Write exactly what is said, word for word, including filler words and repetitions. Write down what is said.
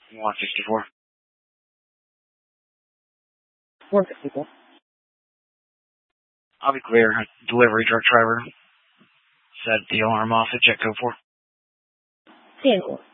one sixty-four. one sixty-four. I'll be clear. Delivery truck driver. Set the alarm off at jet code four. ten four.